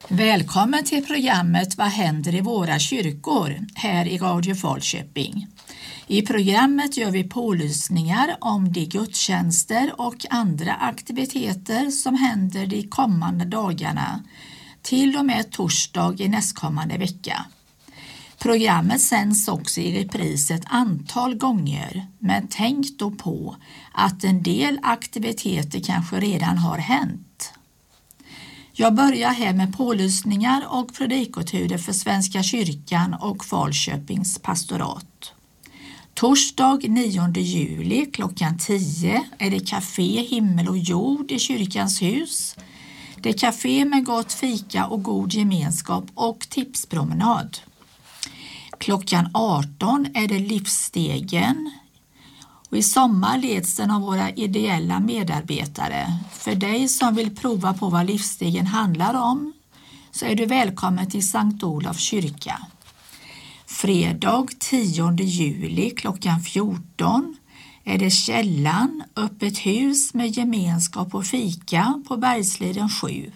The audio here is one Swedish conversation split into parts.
Välkommen till programmet Vad händer i våra kyrkor här i Radio Falköping. I programmet gör vi pålysningar om de gudstjänster och andra aktiviteter som händer de kommande dagarna till och med torsdag i nästkommande vecka. Programmet sänds också i repris ett antal gånger, men tänk då på att en del aktiviteter kanske redan har hänt. Jag börjar här med pålysningar och predikoturer för Svenska kyrkan och Falköpings pastorat. Torsdag 9 juli klockan 10 är det Café Himmel och jord i kyrkans hus. Det är café med gott fika och god gemenskap och tipspromenad. Klockan 18 är det Livsstegen. Och i sommar leds den av våra ideella medarbetare. För dig som vill prova på vad Livsstegen handlar om så är du välkommen till Sankt Olofs kyrka. Fredag 10 juli klockan 14 är det Källan, öppet hus med gemenskap och fika på Bergsliden 7.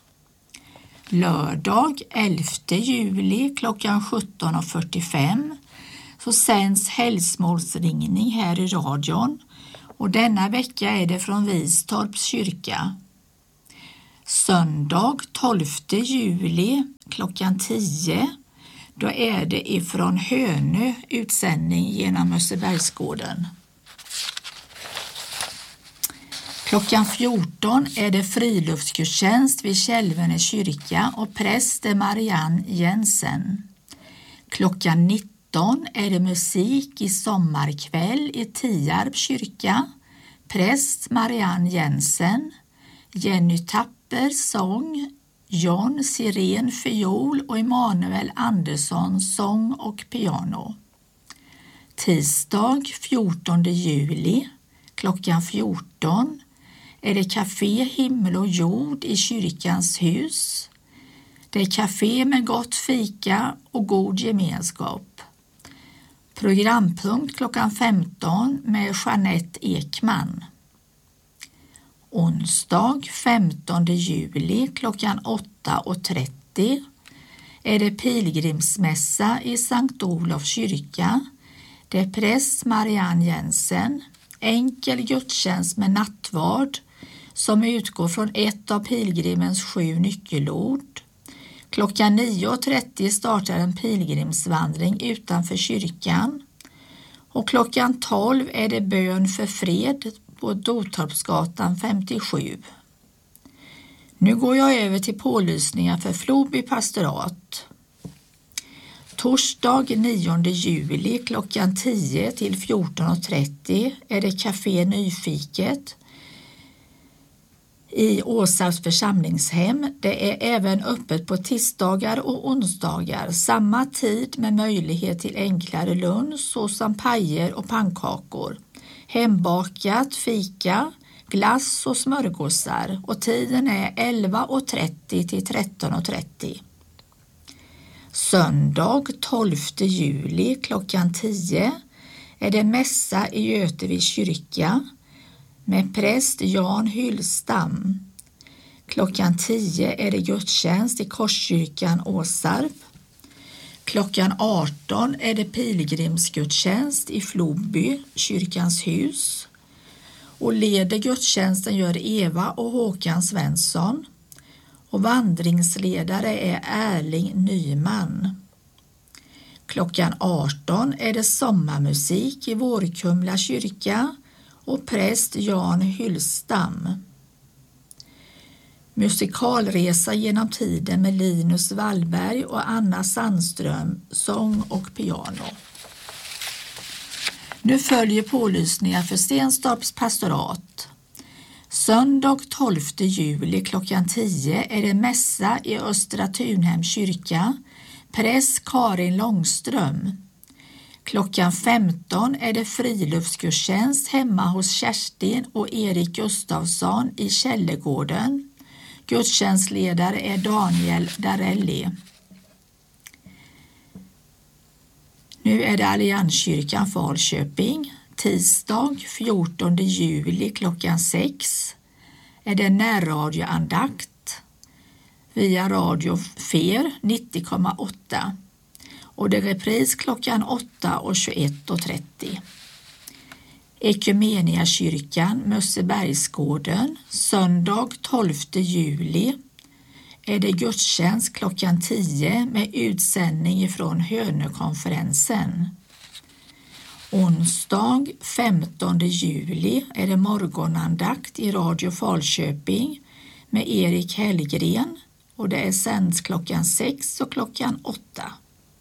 Lördag 11 juli klockan 17.45 så sänds helgsmålsringning här i radion och denna vecka är det från Vistorps kyrka. Söndag 12 juli klockan 10 då är det ifrån Hönö utsändning genom Mössebergsgården. Klockan 14 är det friluftsgudstjänst vid Kälvene kyrka och präst är Marianne Jensen. Klockan 19 är det musik i sommarkväll i Tierp kyrka. Präst Marianne Jensen, Jenny Tapper sång, John Siren fiol och Emanuel Andersson sång och piano. Tisdag 14 juli klockan 14 är det Café Himmel och jord i kyrkans hus. Det är café med gott fika och god gemenskap. Programpunkt klockan 15 med Jeanette Ekman. Onsdag 15 juli klockan 8.30 är det pilgrimsmässa i Sankt Olofs kyrka. Det är präst Marianne Jensen. Enkel gudstjänst med nattvard som utgår från ett av pilgrimens 7 nyckelord. Klockan 9.30 startar en pilgrimsvandring utanför kyrkan. Och klockan 12 är det bön för fred på Dotorpsgatan 57. Nu går jag över till pålysningar för Floby pastorat. Torsdag 9 juli klockan 10 till 14.30 är det Café Nyfiket i Åsarps församlingshem. Det är även öppet på tisdagar och onsdagar, samma tid med möjlighet till enklare lunch såsom pajer och pannkakor, hembakat, fika, glass och smörgåsar och tiden är 11.30 till 13.30. Söndag 12 juli klockan 10 är det mässa i Göteborgs kyrka med präst Jan Hyllstam. Klockan 10 är det gudstjänst i Korskyrkan Åsarp. Klockan 18 är det pilgrimsgudstjänst i Floby, kyrkans hus. Och leder gudstjänsten gör Eva och Håkan Svensson. Och vandringsledare är Erling Nyman. Klockan 18 är det sommarmusik i Vårkumla kyrka och präst Jan Hyllstam. Musikalresa genom tiden med Linus Wallberg och Anna Sandström, sång och piano. Nu följer pålysningar för Stenstorps pastorat. Söndag 12 juli klockan 10 är det mässa i Östra Tunhem kyrka, präst Karin Långström. Klockan 15 är det friluftsgudstjänst hemma hos Kerstin och Erik Gustafsson i Källegården. Gudstjänstledare är Daniel Darelli. Nu är det Allianskyrkan Falköping. Tisdag 14 juli klockan 6 är det närradioandakt. via Radio Fer 90,8 och det är repris klockan 8 och 21.30. Ekumeniakyrkan Mössebergsgården söndag 12 juli är det gudstjänst klockan 10 med utsändning från Hönökonferensen. Onsdag 15 juli är det morgonandakt i Radio Falköping med Erik Hellgren och det är sänds klockan 6 och klockan 8.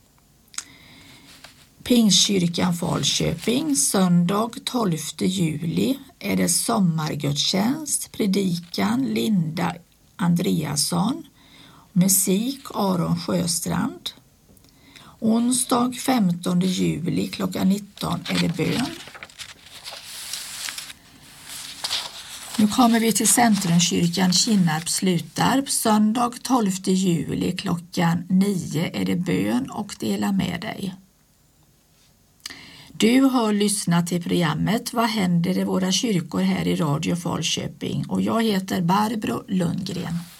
Pingstkyrkan Falköping söndag 12 juli är det sommargudstjänst, predikan Linda Andreasson, musik Aron Sjöstrand. Onsdag 15 juli klockan 19 är det bön. Nu kommer vi till Centrumkyrkan Kinnarp Slutarp. Söndag 12 juli klockan 9 är det bön och dela med dig. Du har lyssnat till programmet Vad händer i våra kyrkor här i Radio Falköping och jag heter Barbro Lundgren.